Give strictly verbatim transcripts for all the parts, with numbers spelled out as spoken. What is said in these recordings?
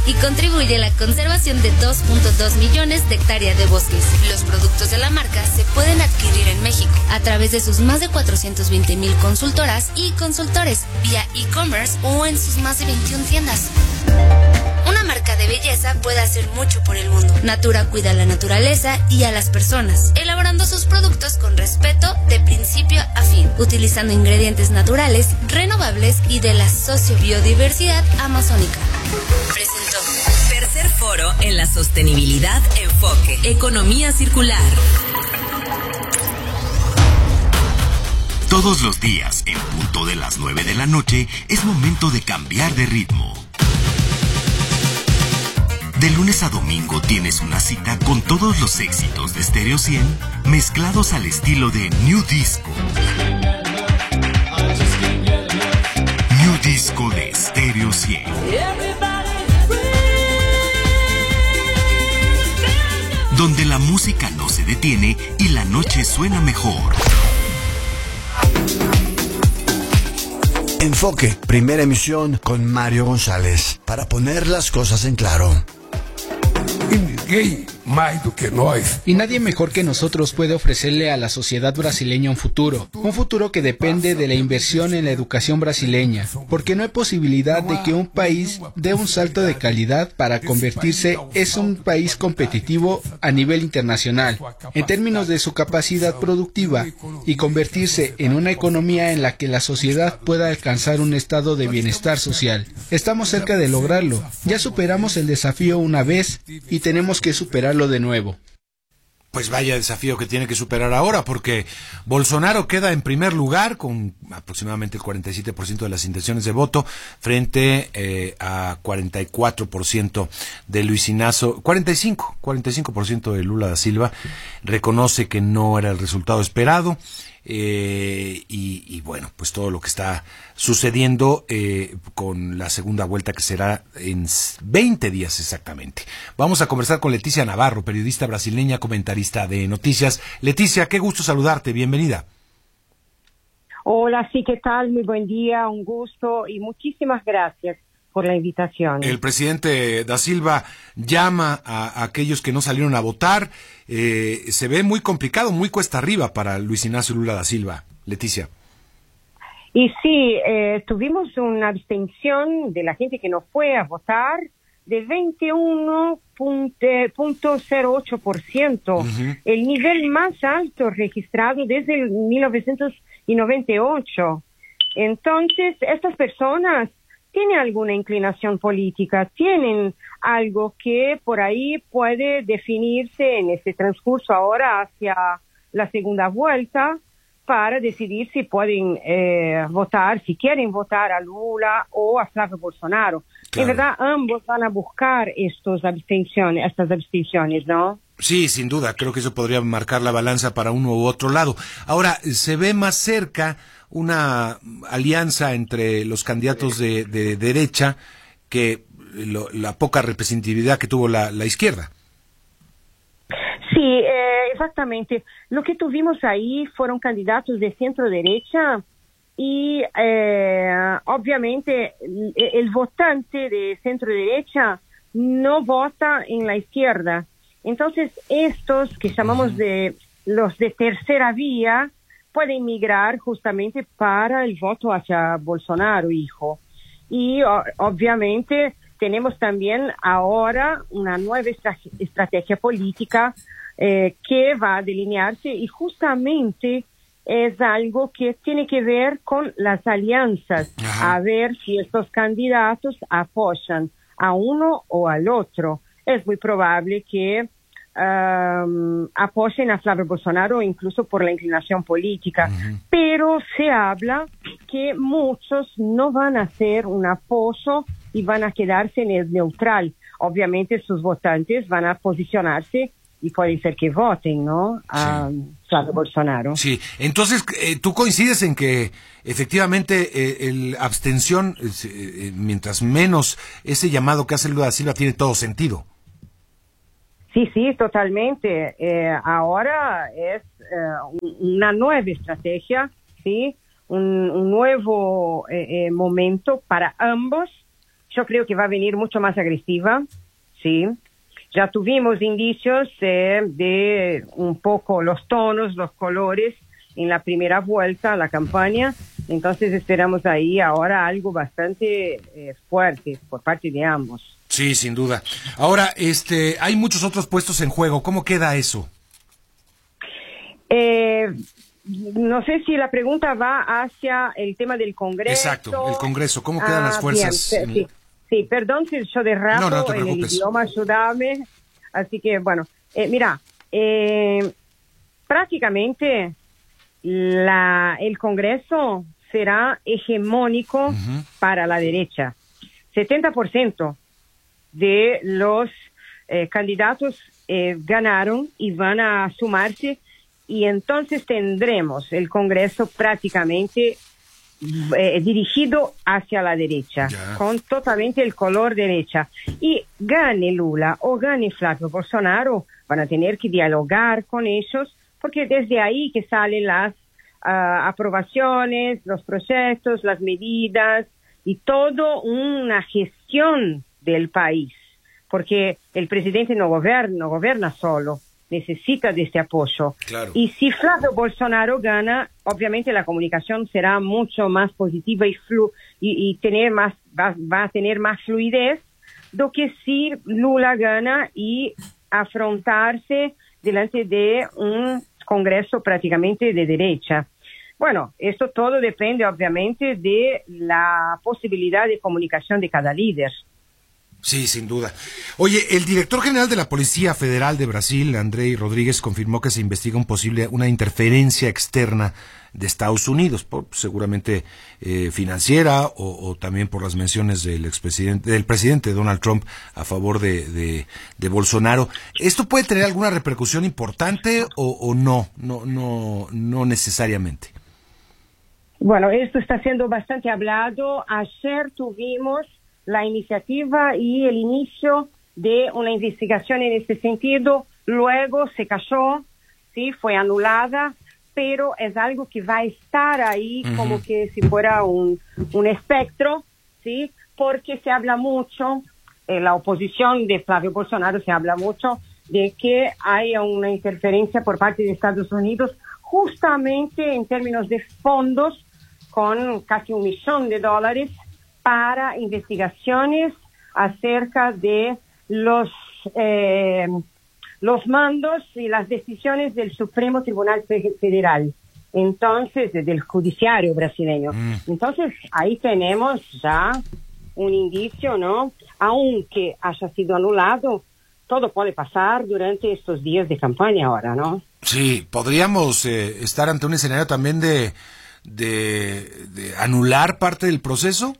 y contribuye a la conservación de dos punto dos millones de hectáreas de bosques. Los productos de la marca se pueden adquirir en México a través de sus más de cuatrocientos veinte mil consultoras y consultores, vía e-commerce o en sus más de veintiuna tiendas. Una marca de belleza puede hacer mucho por el mundo. Natura cuida a la naturaleza y a las personas, elaborando sus productos con respeto de principio a fin, utilizando ingredientes naturales, renovables y de la sociobiodiversidad amazónica. Presentó Tercer Foro en la Sostenibilidad Enfoque, Economía Circular. Todos los días, en punto de las nueve de la noche, es momento de cambiar de ritmo. De lunes a domingo tienes una cita con todos los éxitos de Stereo cien mezclados al estilo de New Disco. New Disco de Stereo cien. Donde la música no se detiene y la noche suena mejor. Enfoque, primera emisión con Mario González, para poner las cosas en claro. E ninguém mais do que nós. Y nadie mejor que nosotros puede ofrecerle a la sociedad brasileña un futuro, un futuro que depende de la inversión en la educación brasileña, porque no hay posibilidad de que un país dé un salto de calidad para convertirse en un país competitivo a nivel internacional, en términos de su capacidad productiva, y convertirse en una economía en la que la sociedad pueda alcanzar un estado de bienestar social. Estamos cerca de lograrlo, ya superamos el desafío una vez y tenemos que superarlo de nuevo. Pues vaya desafío que tiene que superar ahora, porque Bolsonaro queda en primer lugar con aproximadamente el cuarenta y siete por ciento de las intenciones de voto frente eh, a cuarenta y cuatro por ciento de Luis Inácio, cuarenta y cinco por ciento de Lula da Silva. Reconoce que no era el resultado esperado. Eh, y, y bueno, pues todo lo que está sucediendo eh, con la segunda vuelta, que será en veinte días exactamente. Vamos a conversar con Leticia Navarro, periodista brasileña, comentarista de noticias. Leticia, qué gusto saludarte, bienvenida. Hola, sí, ¿qué tal? Muy buen día, un gusto y muchísimas gracias por la invitación. El presidente da Silva llama a, a aquellos que no salieron a votar. Eh, se ve muy complicado, muy cuesta arriba para Luis Inácio Lula da Silva. Leticia. Y sí, eh, tuvimos una abstención de la gente que no fue a votar de veintiuno punto cero ocho por ciento, uh-huh. El nivel más alto registrado desde el mil novecientos noventa y ocho. Entonces, estas personas tienen alguna inclinación política, tienen algo que por ahí puede definirse en este transcurso ahora hacia la segunda vuelta para decidir si pueden eh, votar, si quieren votar a Lula o a Flávio Bolsonaro. Claro. En verdad, ambos van a buscar estos abstenciones, estas abstenciones, ¿no? Sí, sin duda, creo que eso podría marcar la balanza para uno u otro lado. Ahora, se ve más cerca una alianza entre los candidatos de, de derecha que lo, la poca representatividad que tuvo la, la izquierda. Sí, eh, exactamente. Lo que tuvimos ahí fueron candidatos de centro-derecha y eh, obviamente el, el votante de centro-derecha no vota en la izquierda. Entonces, estos que llamamos de los de tercera vía pueden migrar justamente para el voto hacia Bolsonaro, hijo. Y o, obviamente tenemos también ahora una nueva estra- estrategia política eh, que va a delinearse y justamente es algo que tiene que ver con las alianzas. Ajá. A ver si estos candidatos apoyan a uno o al otro. Es muy probable que Um, apoyen a Flávio Bolsonaro incluso por la inclinación política, uh-huh. Pero se habla que muchos no van a hacer un apoyo y van a quedarse en el neutral. Obviamente sus votantes van a posicionarse y puede ser que voten, ¿no? A sí. Flávio Bolsonaro. Sí, entonces eh, tú coincides en que efectivamente eh, el abstención, eh, mientras menos ese llamado que hace Lula da Silva, tiene todo sentido. Sí, sí, totalmente. Eh, ahora es eh, una nueva estrategia, sí, un, un nuevo eh, eh, momento para ambos. yo creo que va a venir mucho más agresiva, sí. Ya tuvimos indicios eh, de un poco los tonos, los colores en la primera vuelta, la campaña. Entonces esperamos ahí ahora algo bastante eh, fuerte por parte de ambos. Sí, sin duda. Ahora, este, hay muchos otros puestos en juego. ¿Cómo queda eso? Eh, no sé si la pregunta va hacia el tema del Congreso. Exacto, el Congreso. ¿Cómo quedan ah, las fuerzas? Bien, sí, sí, perdón si yo derrapo no, no te en el preocupes. idioma, ayúdame. Así que, bueno, eh, mira, eh, prácticamente la, el Congreso será hegemónico uh-huh. para la derecha. setenta por ciento de los eh, candidatos eh, ganaron y van a sumarse, y entonces tendremos el Congreso prácticamente eh, dirigido hacia la derecha, yeah. con totalmente el color derecha. Y gane Lula o gane Flavio Bolsonaro, van a tener que dialogar con ellos, porque desde ahí que salen las uh, aprobaciones, los proyectos, las medidas y todo una gestión del país, porque el presidente no gobierna, no gobierna solo, necesita de este apoyo. Claro. Y si Flavio Bolsonaro gana, obviamente la comunicación será mucho más positiva y, flu y, y tener más, va, va a tener más fluidez do que si Lula gana y afrontarse delante de un Congreso prácticamente de derecha. Bueno, esto todo depende obviamente de la posibilidad de comunicación de cada líder. Sí, sin duda. Oye, el director general de la Policía Federal de Brasil, Andrei Rodríguez, confirmó que se investiga un posible, una interferencia externa de Estados Unidos, por, seguramente eh, financiera o, o también por las menciones del expresidente, del presidente Donald Trump a favor de, de, de Bolsonaro. ¿Esto puede tener alguna repercusión importante o, o no? No, no, no necesariamente. Bueno, esto está siendo bastante hablado. Ayer tuvimos la iniciativa y el inicio de una investigación en este sentido, luego se cayó, sí, fue anulada, pero es algo que va a estar ahí uh-huh. como que si fuera un, un espectro, sí, porque se habla mucho, en la oposición de Flavio Bolsonaro se habla mucho de que haya una interferencia por parte de Estados Unidos, justamente en términos de fondos, con casi un millón de dólares, para investigaciones acerca de los eh, los mandos y las decisiones del Supremo Tribunal Federal, entonces del judiciario brasileño. Mm. Entonces ahí tenemos ya un indicio, ¿no? Aunque haya sido anulado, todo puede pasar durante estos días de campaña ahora, ¿no? Sí, podríamos eh, estar ante un escenario también de, de, de anular parte del proceso.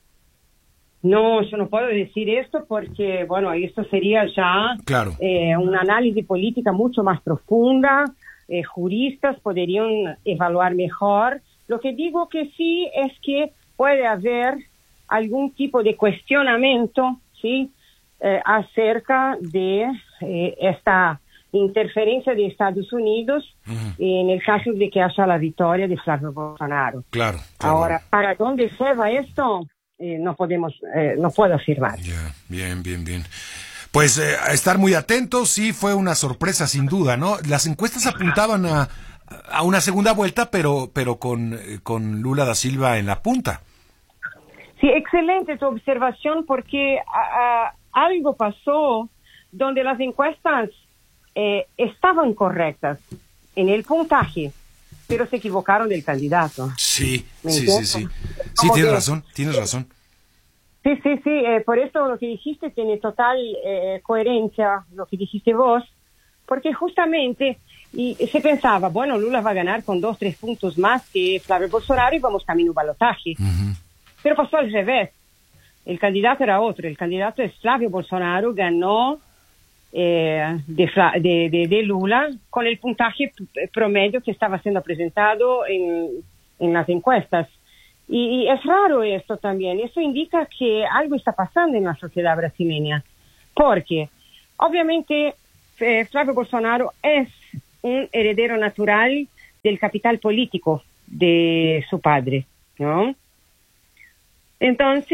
No, yo no puedo decir esto porque, bueno, esto sería ya claro. eh, un análisis política mucho más profunda, eh, juristas podrían evaluar mejor. Lo que digo que sí es que puede haber algún tipo de cuestionamiento, ¿sí?, eh, acerca de eh, esta interferencia de Estados Unidos uh-huh. en el caso de que haya la victoria de Flavio Bolsonaro. Claro. claro. Ahora, ¿para dónde se va esto? Eh, no podemos, eh, no puedo afirmar. Yeah, bien, bien, bien. Pues eh, a estar muy atentos, sí fue una sorpresa sin duda, ¿no? Las encuestas apuntaban a, a una segunda vuelta, pero, pero con, con Lula da Silva en la punta. Sí, excelente tu observación, porque a, a, algo pasó donde las encuestas eh, estaban correctas en el puntaje, pero se equivocaron del candidato. Sí, sí, sí, sí. Sí, tienes razón, tienes razón. Sí, sí, sí, eh, por eso lo que dijiste tiene total eh, coherencia, lo que dijiste vos, porque justamente y se pensaba, bueno, Lula va a ganar con dos, tres puntos más que Flavio Bolsonaro y vamos camino a balotaje. Uh-huh. Pero pasó al revés. El candidato era otro, el candidato es Flavio Bolsonaro, ganó eh, de, de, de, de Lula con el puntaje promedio que estaba siendo presentado en, en las encuestas. Y, y es raro esto también. Eso indica que algo está pasando en la sociedad brasileña. Porque, obviamente, eh, Flavio Bolsonaro es un heredero natural del capital político de su padre, ¿no? Entonces,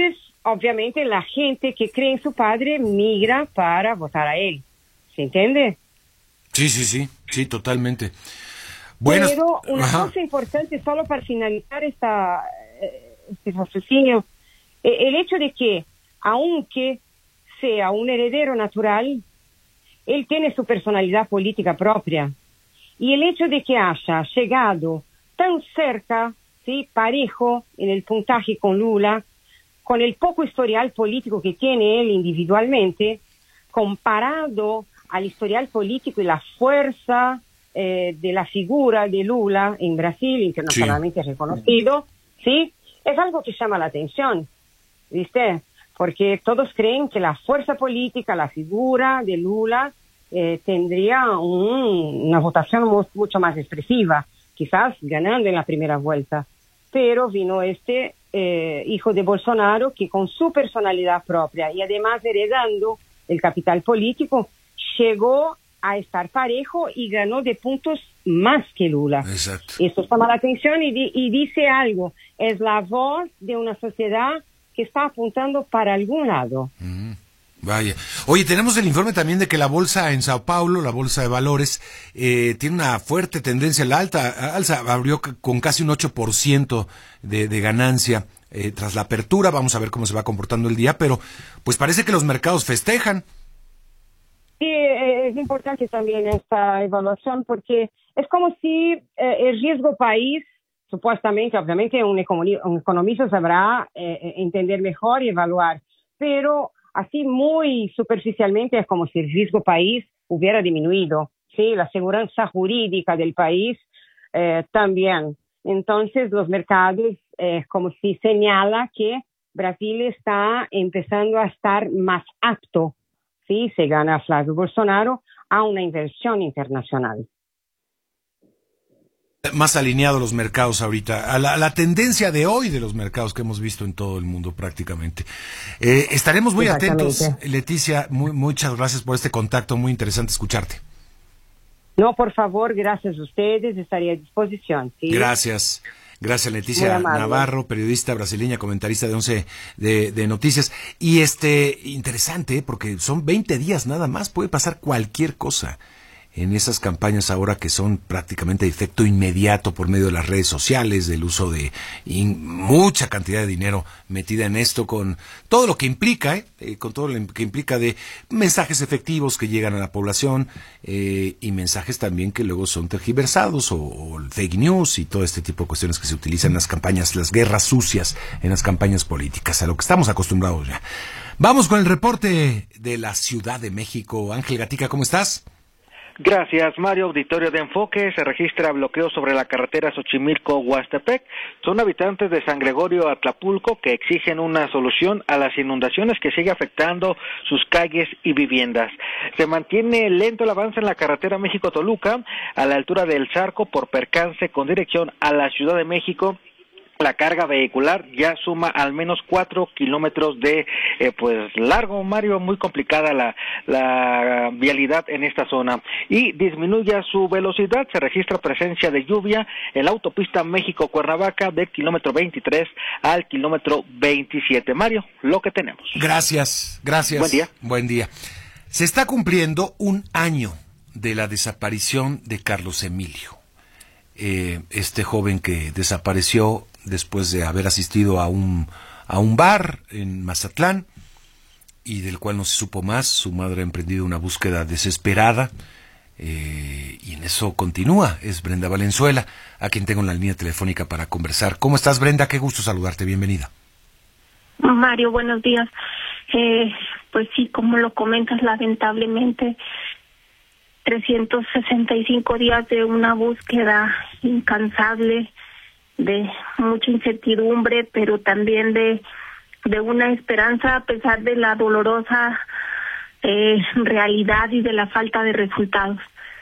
obviamente la gente que cree en su padre migra para votar a él. ¿Se entiende? Sí, sí, sí, sí, totalmente. Bueno, pero una ajá. cosa importante, solo para finalizar esta, este raciocinio, el hecho de que, aunque sea un heredero natural, él tiene su personalidad política propia. Y el hecho de que haya llegado tan cerca, ¿sí?, parejo en el puntaje con Lula, con el poco historial político que tiene él individualmente, comparado al historial político y la fuerza eh, de la figura de Lula en Brasil, internacionalmente sí. reconocido, ¿sí?, es algo que llama la atención, ¿viste? Porque todos creen que la fuerza política, la figura de Lula, eh, tendría un, una votación mu- mucho más expresiva, quizás ganando en la primera vuelta. Pero vino este eh, hijo de Bolsonaro que con su personalidad propia y además heredando el capital político, llegó a estar parejo y ganó de puntos más que Lula. Exacto. Esto llama la atención y, di- y dice algo, es la voz de una sociedad que está apuntando para algún lado. Mm, vaya. Oye, tenemos el informe también de que la bolsa en Sao Paulo, la bolsa de valores, eh, tiene una fuerte tendencia a la alta, a alza, abrió c- con casi un ocho por ciento de, de ganancia eh, tras la apertura. Vamos a ver cómo se va comportando el día, pero pues parece que los mercados festejan. Sí, eh, es importante también esta evaluación porque es como si eh, el riesgo país, supuestamente, obviamente un, economi- un economista sabrá eh, entender mejor y evaluar, pero así muy superficialmente es como si el riesgo país hubiera disminuido, ¿sí? La seguridad jurídica del país eh, también. Entonces los mercados es eh, como si señala que Brasil está empezando a estar más apto, ¿sí?, se gana Flavio Bolsonaro, a una inversión internacional. Más alineados los mercados ahorita, a la, a la tendencia de hoy de los mercados que hemos visto en todo el mundo prácticamente. Eh, estaremos muy atentos, Leticia, muy, muchas gracias por este contacto, muy interesante escucharte. No, por favor, gracias a ustedes, estaría a disposición. ¿sí? Gracias. Gracias, Leticia Navarro, periodista brasileña, comentarista de once de, de Noticias. Y este, interesante, porque son veinte días nada más, puede pasar cualquier cosa en esas campañas ahora que son prácticamente de efecto inmediato por medio de las redes sociales, del uso de in, mucha cantidad de dinero metida en esto, con todo lo que implica, ¿eh? Eh, con todo lo que implica de mensajes efectivos que llegan a la población eh, y mensajes también que luego son tergiversados o, o fake news y todo este tipo de cuestiones que se utilizan en las campañas, las guerras sucias en las campañas políticas, a lo que estamos acostumbrados ya. Vamos con el reporte de la Ciudad de México. Ángel Gatica, ¿cómo estás? Gracias, Mario. Auditorio de Enfoque. Se registra bloqueo sobre la carretera Xochimilco-Huastepec. Son habitantes de San Gregorio, Atlapulco, que exigen una solución a las inundaciones que sigue afectando sus calles y viviendas. Se mantiene lento el avance en la carretera México-Toluca, a la altura del Charco, por percance con dirección a la Ciudad de México. La carga vehicular ya suma al menos cuatro kilómetros de eh, pues largo, Mario, muy complicada la, la vialidad en esta zona y disminuye su velocidad. Se registra presencia de lluvia en la autopista México-Cuernavaca del kilómetro veintitrés al kilómetro veintisiete. Mario, lo que tenemos. Gracias, gracias. Buen día. Buen día. Se está cumpliendo un año de la desaparición de Carlos Emilio, eh, este joven que desapareció después de haber asistido a un a un bar en Mazatlán y del cual no se supo más. Su madre ha emprendido una búsqueda desesperada eh, y en eso continúa. Es Brenda Valenzuela, a quien tengo en la línea telefónica para conversar. ¿Cómo estás, Brenda? Qué gusto saludarte, bienvenida. Mario, buenos días. Eh, pues sí, como lo comentas, lamentablemente trescientos sesenta y cinco días de una búsqueda incansable, de mucha incertidumbre, pero también de de una esperanza a pesar de la dolorosa eh, realidad y de la falta de resultados.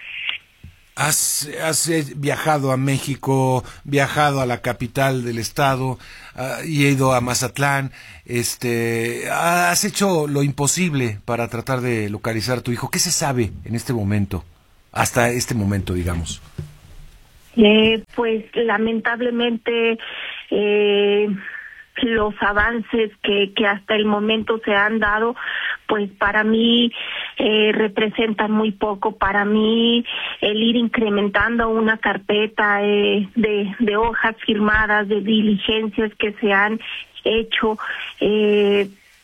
Has, has viajado a México, viajado a la capital del estado uh, y he ido a Mazatlán. Este, has hecho lo imposible para tratar de localizar a tu hijo. ¿Qué se sabe en este momento, hasta este momento, digamos? Eh, pues lamentablemente eh, los avances que, que hasta el momento se han dado, pues para mí eh, representan muy poco. Para mí el ir incrementando una carpeta eh, de, de hojas firmadas, de diligencias que se han hecho, eh,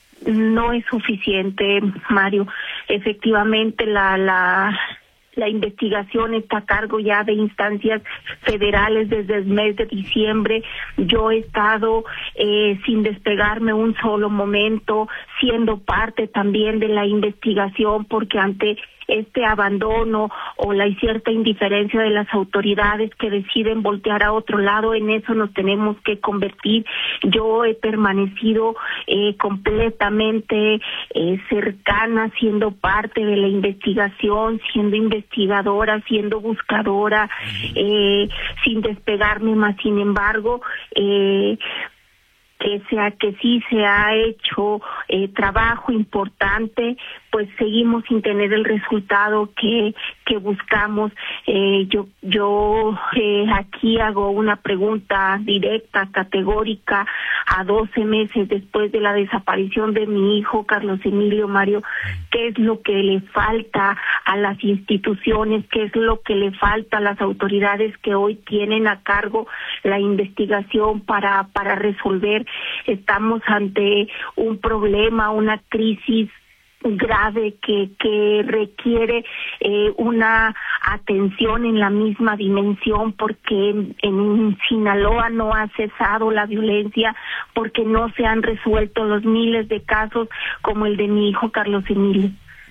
no es suficiente, Mario. Efectivamente, la la La investigación está a cargo ya de instancias federales desde el mes de diciembre. Yo he estado eh, sin despegarme un solo momento, siendo parte también de la investigación, porque ante este abandono o la cierta indiferencia de las autoridades que deciden voltear a otro lado, en eso nos tenemos que convertir. Yo he permanecido eh, completamente eh, cercana, siendo parte de la investigación, siendo investigadora, siendo buscadora, eh, sin despegarme más. Sin embargo, eh, que sea que sí se ha hecho eh, trabajo importante, pues seguimos sin tener el resultado que que buscamos. Eh, yo yo eh, aquí hago una pregunta directa, categórica, a doce meses después de la desaparición de mi hijo Carlos Emilio, Mario, ¿qué es lo que le falta a las instituciones? ¿Qué es lo que le falta a las autoridades que hoy tienen a cargo la investigación para para resolver? Estamos ante un problema, una crisis grave que que requiere eh, una atención en la misma dimensión, porque en, en Sinaloa no ha cesado la violencia, porque no se han resuelto los miles de casos como el de mi hijo Carlos Emilio.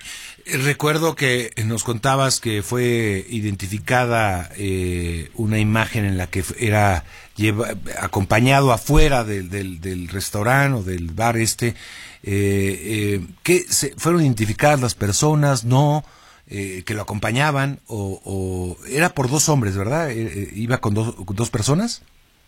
Recuerdo que nos contabas que fue identificada eh, una imagen en la que era lleva, acompañado afuera del, del, del restaurante o del bar este. Eh, eh, ¿qué se, fueron identificadas las personas, no, eh, que lo acompañaban, o, o era por dos hombres, ¿verdad? Eh, eh, ¿Iba con dos, con dos personas?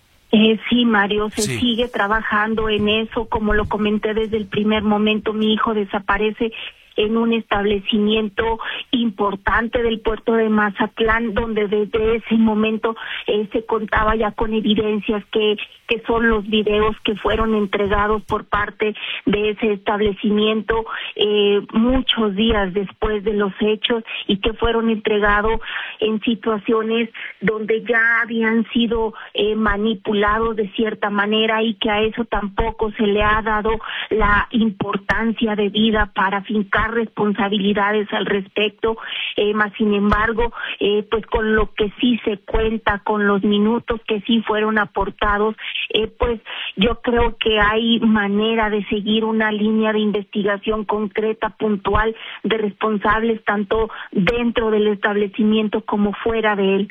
Eh, sí, Mario, se sí. sigue trabajando en eso. Como lo comenté desde el primer momento, mi hijo desaparece en un establecimiento importante del puerto de Mazatlán, donde desde ese momento eh, se contaba ya con evidencias que que son los videos que fueron entregados por parte de ese establecimiento eh, muchos días después de los hechos, y que fueron entregados en situaciones donde ya habían sido eh, manipulados de cierta manera, y que a eso tampoco se le ha dado la importancia debida para fincar responsabilidades al respecto. Eh, más sin embargo, eh, pues con lo que sí se cuenta, con los minutos que sí fueron aportados, Eh, pues yo creo que hay manera de seguir una línea de investigación concreta, puntual, de responsables tanto dentro del establecimiento como fuera de él.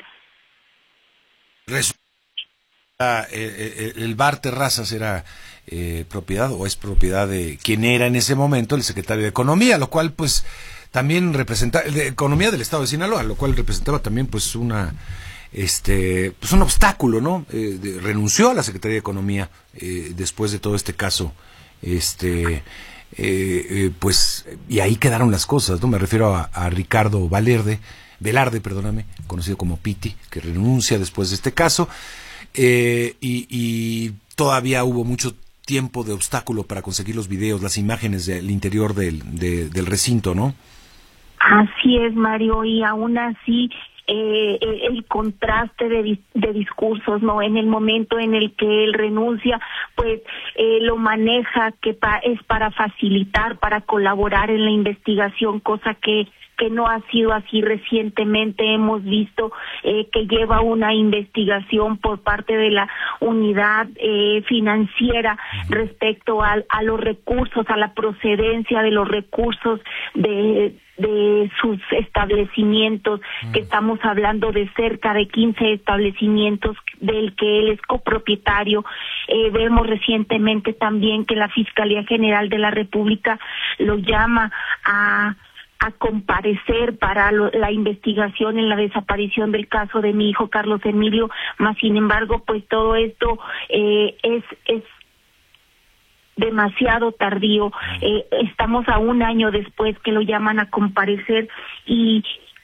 Ah, eh, eh, el bar Terrazas era eh, propiedad o es propiedad de quien era en ese momento el secretario de Economía, lo cual pues también representa de Economía del Estado de Sinaloa, lo cual representaba también pues una este pues un obstáculo, ¿no? Eh, de, renunció a la Secretaría de Economía eh, después de todo este caso, este eh, eh, pues y ahí quedaron las cosas, ¿no? Me refiero a, a Ricardo Valerde, Velarde, perdóname, conocido como Piti, que renuncia después de este caso, eh, y, y todavía hubo mucho tiempo de obstáculo para conseguir los videos, las imágenes del interior del, de, del recinto, ¿no? Así es, Mario, y aún así Eh, el contraste de, de discursos, ¿no? En el momento en el que él renuncia, pues eh, lo maneja que pa, es para facilitar, para colaborar en la investigación, cosa que que no ha sido así. Recientemente hemos visto eh, que lleva una investigación por parte de la unidad eh, financiera respecto a, a los recursos, a la procedencia de los recursos de de sus establecimientos, mm. que estamos hablando de cerca de quince establecimientos del que él es copropietario. Eh, vemos recientemente también que la Fiscalía General de la República lo llama a a comparecer para lo, la investigación en la desaparición del caso de mi hijo Carlos Emilio, más sin embargo, pues todo esto eh, es es demasiado tardío. Eh, estamos a un año después que lo llaman a comparecer, y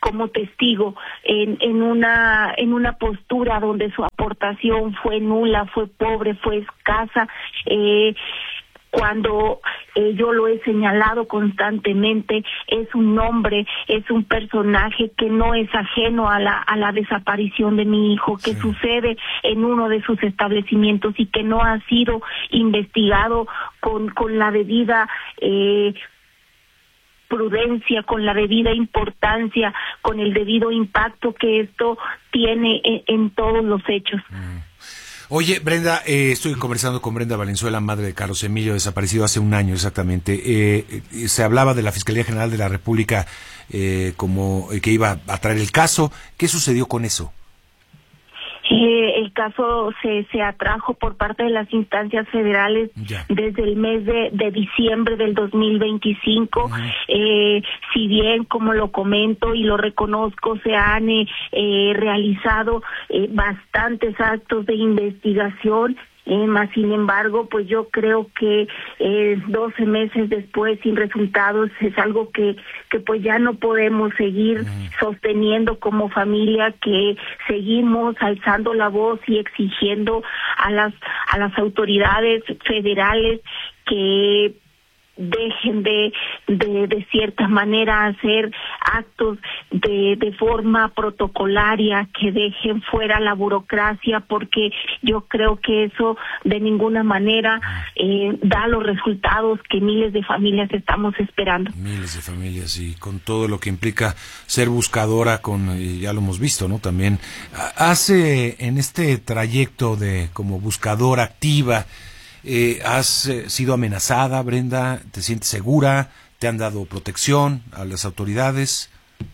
como testigo en, en una en una postura donde su aportación fue nula, fue pobre, fue escasa, eh, cuando eh, yo lo he señalado constantemente, es un hombre, es un personaje que no es ajeno a la a la desaparición de mi hijo, que sí. sucede en uno de sus establecimientos y que no ha sido investigado con, con la debida eh, prudencia, con la debida importancia, con el debido impacto que esto tiene en, en todos los hechos. Mm. Oye, Brenda, eh, estoy conversando con Brenda Valenzuela, madre de Carlos Emilio, desaparecido hace un año exactamente. Eh, eh, se hablaba de la Fiscalía General de la República eh, como eh, que iba a traer el caso. ¿Qué sucedió con eso? Eh, el caso se, se atrajo por parte de las instancias federales ya. desde el mes de, de diciembre del dos mil veinticinco. Uh-huh. Eh, si bien, como lo comento y lo reconozco, se han eh, eh, realizado eh, bastantes actos de investigación, Eh, más sin embargo, pues yo creo que eh, doce meses después sin resultados es algo que que pues ya no podemos seguir mm. sosteniendo como familia, que seguimos alzando la voz y exigiendo a las a las autoridades federales que dejen de, de de cierta manera hacer actos de de forma protocolaria, que dejen fuera la burocracia, porque yo creo que eso de ninguna manera eh, da los resultados que miles de familias estamos esperando. Miles de familias, y con todo lo que implica ser buscadora, con ya lo hemos visto, ¿no? También hace en este trayecto de como buscadora activa. Eh, ¿Has eh, sido amenazada, Brenda? ¿Te sientes segura? ¿Te han dado protección a las autoridades?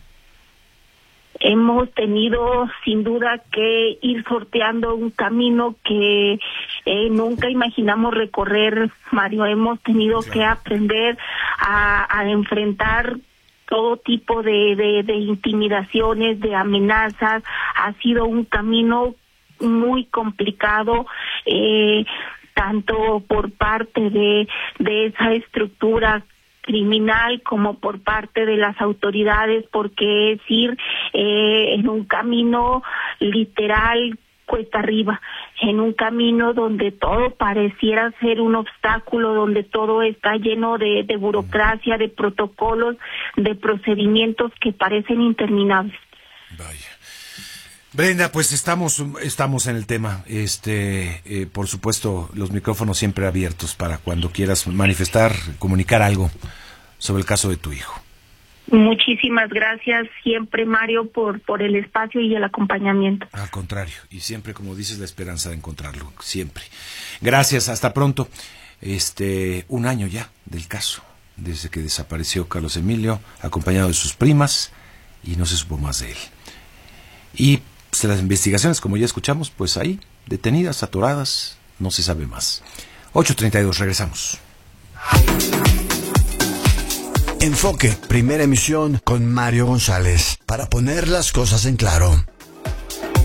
Hemos tenido sin duda que ir sorteando un camino que eh, nunca imaginamos recorrer, Mario. Hemos tenido claro. que aprender a, a enfrentar todo tipo de, de, de intimidaciones, de amenazas. Ha sido un camino muy complicado, eh, tanto por parte de, de esa estructura criminal como por parte de las autoridades, porque es ir eh, en un camino literal cuesta arriba, en un camino donde todo pareciera ser un obstáculo, donde todo está lleno de, de burocracia, de protocolos, de procedimientos que parecen interminables. Vaya. Brenda, pues estamos estamos en el tema. Este, eh, por supuesto, los micrófonos siempre abiertos para cuando quieras manifestar, comunicar algo sobre el caso de tu hijo. Muchísimas gracias siempre, Mario, por por el espacio y el acompañamiento. Al contrario, y siempre, como dices, la esperanza de encontrarlo, siempre. Gracias, hasta pronto. Este, un año ya del caso, desde que desapareció Carlos Emilio, acompañado de sus primas, y no se supo más de él. Y pues, las investigaciones, como ya escuchamos, pues ahí, detenidas, atoradas, no se sabe más. ocho treinta y dos, regresamos. Enfoque, primera emisión con Mario González, para poner las cosas en claro.